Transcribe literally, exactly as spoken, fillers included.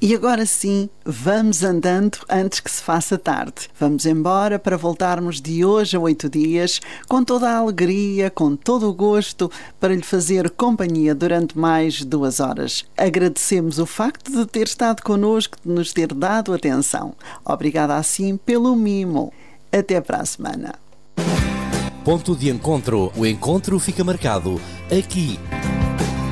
E agora sim, vamos andando antes que se faça tarde. Vamos embora para voltarmos de hoje a oito dias, com toda a alegria, com todo o gosto, para lhe fazer companhia durante mais duas horas. Agradecemos o facto de ter estado connosco, de nos ter dado atenção. Obrigada assim pelo mimo. Até para a semana. Ponto de encontro. O encontro fica marcado aqui